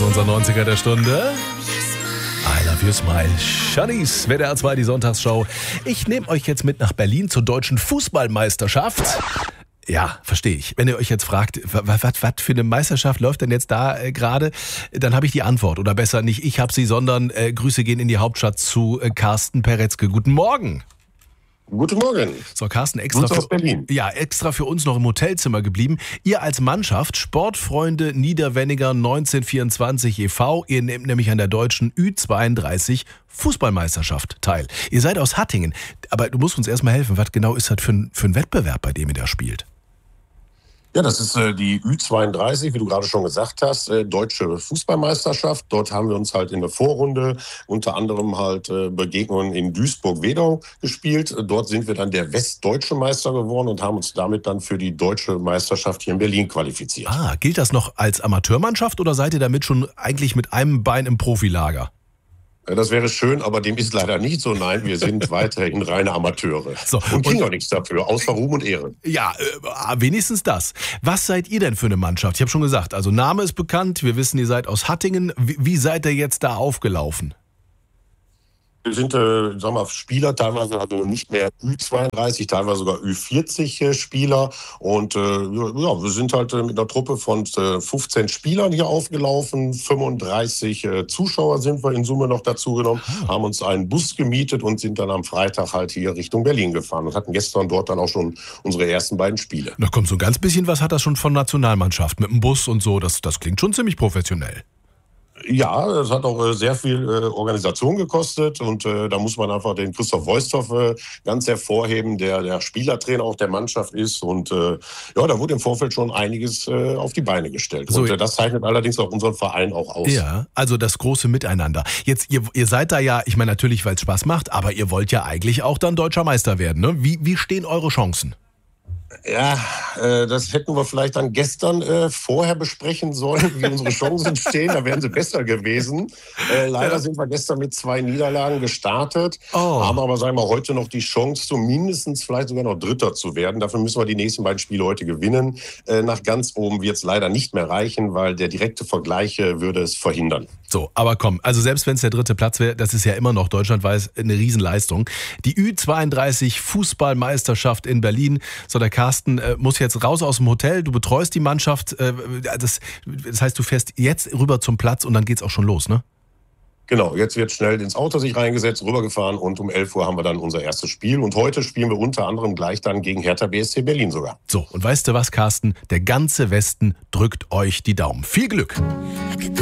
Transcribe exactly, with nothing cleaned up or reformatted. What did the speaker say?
unser neunziger der Stunde. I love you, smile. Shanice, W D R zwei, die Sonntagsshow. Ich nehme euch jetzt mit nach Berlin zur deutschen Fußballmeisterschaft. Ja, verstehe ich. Wenn ihr euch jetzt fragt, was für eine Meisterschaft läuft denn jetzt da äh, gerade, dann habe ich die Antwort. Oder besser nicht ich habe sie, sondern äh, Grüße gehen in die Hauptstadt zu äh, Carsten Peretzke. Guten Morgen. Guten Morgen. So, Carsten, extra Grüß aus für, Berlin. ja, extra für uns noch im Hotelzimmer geblieben. Ihr als Mannschaft, Sportfreunde Niederwenniger neunzehnhundertvierundzwanzig e V, ihr nehmt nämlich an der deutschen Ü zweiunddreißig Fußballmeisterschaft teil. Ihr seid aus Hattingen, aber du musst uns erstmal helfen. Was genau ist das für ein, für ein Wettbewerb, bei dem ihr da spielt? Ja, das ist äh, die Ü zweiunddreißig, wie du gerade schon gesagt hast, äh, deutsche Fußballmeisterschaft. Dort haben wir uns halt in der Vorrunde unter anderem halt äh, Begegnungen in Duisburg-Wedau gespielt. Dort sind wir dann der westdeutsche Meister geworden und haben uns damit dann für die deutsche Meisterschaft hier in Berlin qualifiziert. Ah, gilt das noch als Amateurmannschaft oder seid ihr damit schon eigentlich mit einem Bein im Profilager? Das wäre schön, aber dem ist leider nicht so. Nein, wir sind weiterhin reine Amateure. So, und kriegen auch nichts dafür, außer Ruhm und Ehre. Ja, äh, wenigstens das. Was seid ihr denn für eine Mannschaft? Ich habe schon gesagt, also Name ist bekannt, wir wissen, ihr seid aus Hattingen. Wie, wie seid ihr jetzt da aufgelaufen? Wir sind, äh, sagen wir, Spieler, teilweise also nicht mehr Ü zweiunddreißig, teilweise sogar Ü vierzig äh, Spieler. Und äh, ja, wir sind halt äh, mit einer Truppe von äh, fünfzehn Spielern hier aufgelaufen. fünfunddreißig äh, Zuschauer sind wir in Summe noch dazu genommen, ah. haben uns einen Bus gemietet und sind dann am Freitag halt hier Richtung Berlin gefahren und hatten gestern dort dann auch schon unsere ersten beiden Spiele. Na komm, so ein ganz bisschen was hat das schon von Nationalmannschaft mit dem Bus und so. Das, das klingt schon ziemlich professionell. Ja, es hat auch äh, sehr viel äh, Organisation gekostet und äh, da muss man einfach den Christoph Voisthoff äh, ganz hervorheben, der der Spielertrainer auch der Mannschaft ist und äh, ja, da wurde im Vorfeld schon einiges äh, auf die Beine gestellt. So, und äh, das zeichnet allerdings auch unseren Verein auch aus. Ja, also das große Miteinander. Jetzt, ihr, ihr seid da ja, ich meine natürlich, weil es Spaß macht, aber ihr wollt ja eigentlich auch dann deutscher Meister werden, ne? Wie, wie stehen eure Chancen? Ja, äh, das hätten wir vielleicht dann gestern äh, vorher besprechen sollen, wie unsere Chancen stehen. Da wären sie besser gewesen. Äh, leider ja. sind wir gestern mit zwei Niederlagen gestartet. Oh. Haben aber, sagen wir, heute noch die Chance, zumindest vielleicht sogar noch Dritter zu werden. Dafür müssen wir die nächsten beiden Spiele heute gewinnen. Äh, nach ganz oben wird es leider nicht mehr reichen, weil der direkte Vergleich äh, würde es verhindern. So, aber komm, also selbst wenn es der dritte Platz wäre, das ist ja immer noch deutschlandweit eine Riesenleistung. Die Ü zweiunddreißig Fußballmeisterschaft in Berlin. So, der Carsten äh, muss jetzt raus aus dem Hotel, du betreust die Mannschaft. Äh, das, das heißt, du fährst jetzt rüber zum Platz und dann geht's auch schon los, ne? Genau, jetzt wird schnell ins Auto sich reingesetzt, rübergefahren und um elf Uhr haben wir dann unser erstes Spiel. Und heute spielen wir unter anderem gleich dann gegen Hertha B S C Berlin sogar. So, und weißt du was, Carsten? Der ganze Westen drückt euch die Daumen. Viel Glück!